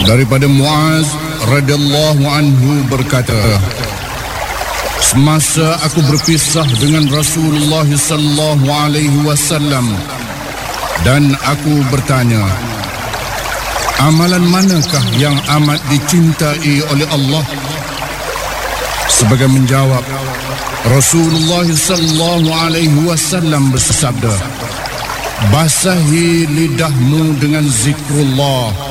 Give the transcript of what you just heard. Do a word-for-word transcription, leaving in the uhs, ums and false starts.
Daripada Muaz radhiyallahu anhu berkata, semasa aku berpisah dengan Rasulullah sallallahu alaihi wasallam dan aku bertanya, amalan manakah yang amat dicintai oleh Allah? Sebagai menjawab, Rasulullah sallallahu alaihi wasallam bersabda, basahi lidahmu dengan zikrullah